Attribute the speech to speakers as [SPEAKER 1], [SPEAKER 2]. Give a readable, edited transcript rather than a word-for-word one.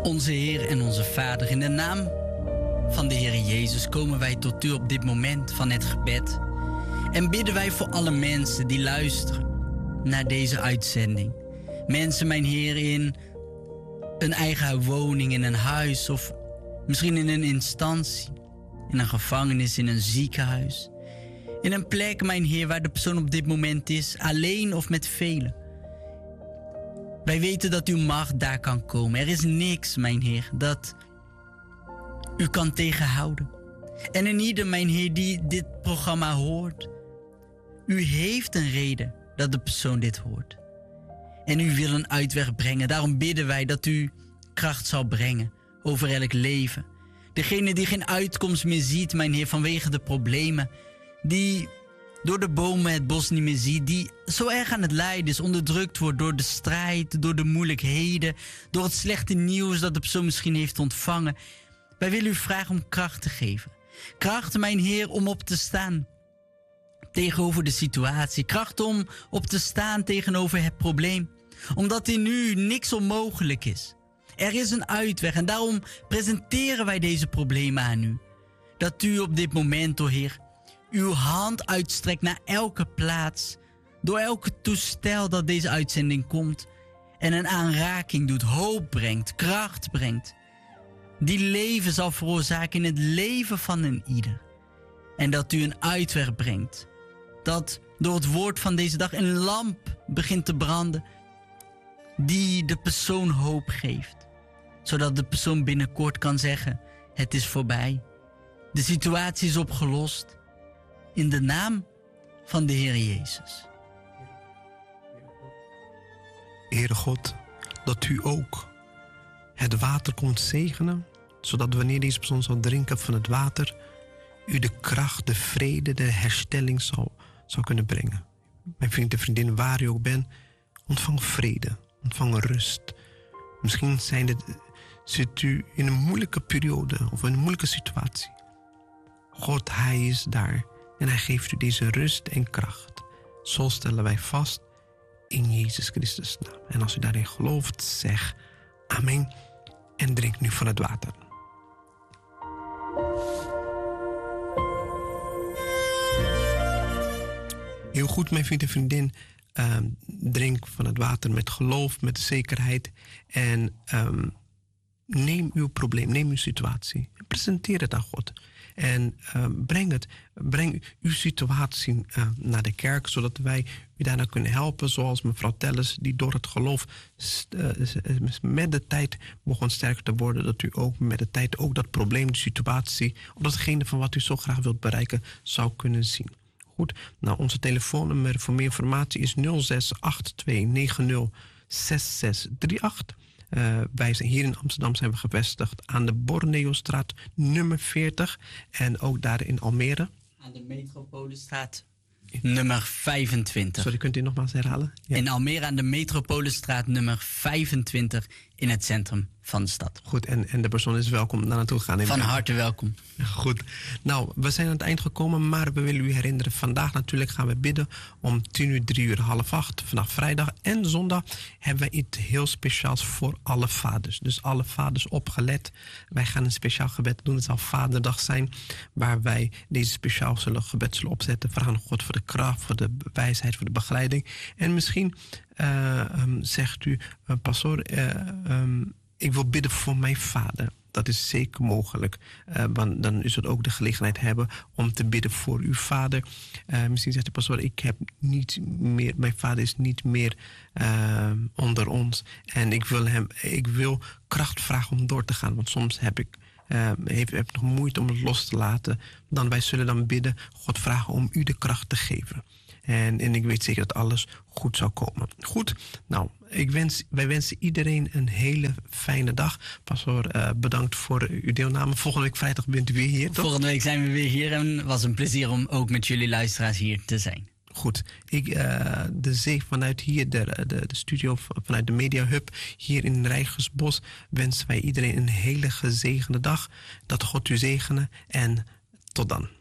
[SPEAKER 1] Onze Heer en onze Vader, in de naam van de Heer Jezus komen wij tot u op dit moment van het gebed. En bidden wij voor alle mensen die luisteren naar deze uitzending. Mensen, mijn Heer, in een eigen woning, in een huis of misschien in een instantie, in een gevangenis, in een ziekenhuis. In een plek, mijn Heer, waar de persoon op dit moment is, alleen of met velen. Wij weten dat uw macht daar kan komen. Er is niks, mijn Heer, dat u kan tegenhouden. En in ieder, mijn Heer, die dit programma hoort, u heeft een reden dat de persoon dit hoort. En u wil een uitweg brengen. Daarom bidden wij dat u kracht zal brengen over elk leven. Degene die geen uitkomst meer ziet, mijn Heer, vanwege de problemen, die door de bomen het bos niet meer ziet, die zo erg aan het lijden is, onderdrukt wordt door de strijd, door de moeilijkheden, door het slechte nieuws dat de persoon misschien heeft ontvangen. Wij willen u vragen om kracht te geven. Kracht, mijn Heer, om op te staan tegenover de situatie. Kracht om op te staan tegenover het probleem. Omdat in u niks onmogelijk is. Er is een uitweg en daarom presenteren wij deze problemen aan u. Dat u op dit moment, o Heer, uw hand uitstrekt naar elke plaats, door elke toestel dat deze uitzending komt en een aanraking doet, hoop brengt, kracht brengt, die leven zal veroorzaken in het leven van een ieder. En dat u een uitweg brengt, dat door het woord van deze dag een lamp begint te branden, die de persoon hoop geeft, zodat de persoon binnenkort kan zeggen, het is voorbij, de situatie is opgelost. In de naam van de Heer Jezus.
[SPEAKER 2] Heere God, dat u ook het water komt zegenen, zodat wanneer deze persoon zal drinken van het water, u de kracht, de vrede, de herstelling zal kunnen brengen. Mijn vriend en vriendin, waar u ook bent, ontvang vrede, ontvang rust. Misschien zit u in een moeilijke periode of in een moeilijke situatie. God, hij is daar. En hij geeft u deze rust en kracht. Zo stellen wij vast in Jezus Christus' naam. En als u daarin gelooft, zeg amen en drink nu van het water. Heel goed, mijn vriend en vriendin. Drink van het water met geloof, met zekerheid. En neem uw probleem, neem uw situatie. En presenteer het aan God. En breng uw situatie naar de kerk, zodat wij u daarna kunnen helpen. Zoals mevrouw Telles, die door het geloof met de tijd begon sterker te worden. Dat u ook met de tijd ook dat probleem, de situatie, of datgene van wat u zo graag wilt bereiken, zou kunnen zien. Goed, nou, onze telefoonnummer voor meer informatie is 0682906638. Wij zijn hier in Amsterdam zijn we gevestigd aan de Borneostraat nummer 40 en ook daar in Almere.
[SPEAKER 1] Aan de Metropolenstraat nummer 25.
[SPEAKER 2] Sorry, kunt u nogmaals herhalen?
[SPEAKER 1] Ja. In Almere aan de Metropolenstraat nummer 25 in het centrum van de stad.
[SPEAKER 2] Goed, en de persoon is welkom daar naartoe gaan.
[SPEAKER 1] Van harte welkom.
[SPEAKER 2] Goed. Nou, we zijn aan het eind gekomen, maar we willen u herinneren. Vandaag natuurlijk gaan we bidden om 10:00, 3:00, 7:30. Vanaf vrijdag en zondag hebben we iets heel speciaals voor alle vaders. Dus alle vaders opgelet. Wij gaan een speciaal gebed doen. Het zal Vaderdag zijn, waar wij deze speciaal gebed zullen opzetten. Vragen God voor de kracht, voor de wijsheid, voor de begeleiding. En misschien zegt u, pastoor, ik wil bidden voor mijn vader. Dat is zeker mogelijk. Want dan is het ook de gelegenheid hebben om te bidden voor uw vader. Misschien zegt de pastoor, mijn vader is niet meer onder ons. En ik wil kracht vragen om door te gaan. Want soms heb ik nog moeite om het los te laten. Wij zullen dan bidden, God vragen om u de kracht te geven. En ik weet zeker dat alles goed zal komen. Goed, nou, wij wensen iedereen een hele fijne dag. Pastoor, bedankt voor uw deelname. Volgende week vrijdag bent u weer hier, toch?
[SPEAKER 1] Volgende week zijn we weer hier en het was een plezier om ook met jullie luisteraars hier te zijn.
[SPEAKER 2] Goed, de zee vanuit hier, de studio vanuit de Media Hub hier in Rijgersbos wensen wij iedereen een hele gezegende dag. Dat God u zegene en tot dan.